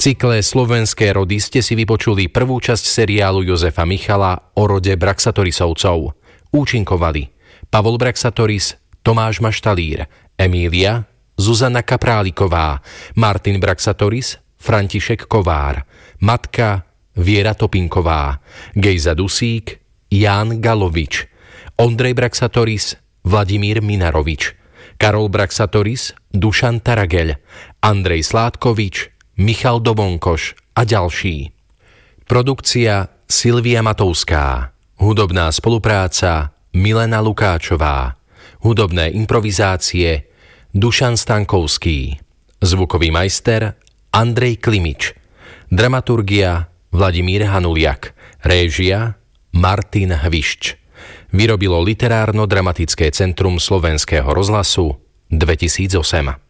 cykle Slovenské rody ste si vypočuli prvú časť seriálu Jozefa Michala o rode Braxatorisovcov. Účinkovali Pavol Braxatoris, Tomáš Maštalír, Emília, Zuzana Kapráliková, Martin Braxatoris, František Kovár, matka Viera Topinková, Gejza Dusík, Ján Galovič, Ondrej Braxatoris, Vladimír Minarovič, Karol Braxatoris, Dušan Tarageľ, Andrej Sládkovič, Michal Dobonkoš a ďalší. Produkcia Silvia Matovská. Hudobná spolupráca Milena Lukáčová. Hudobné improvizácie Dušan Stankovský. Zvukový majster Andrej Klimič. Dramaturgia Vladimír Hanuliak. Réžia Martin Hvišč. Vyrobilo Literárno-dramatické centrum Slovenského rozhlasu 2008.